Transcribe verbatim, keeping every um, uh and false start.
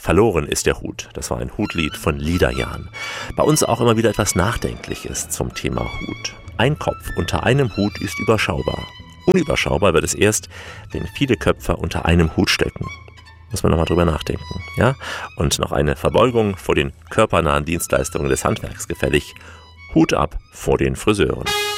Verloren ist der Hut. Das war ein Hutlied von Liederjan. Bei uns auch immer wieder etwas Nachdenkliches zum Thema Hut. Ein Kopf unter einem Hut ist überschaubar. Unüberschaubar wird es erst, wenn viele Köpfe unter einem Hut stecken. Muss man nochmal drüber nachdenken. Ja? Und noch eine Verbeugung vor den körpernahen Dienstleistungen des Handwerks gefällig. Hut ab vor den Friseuren.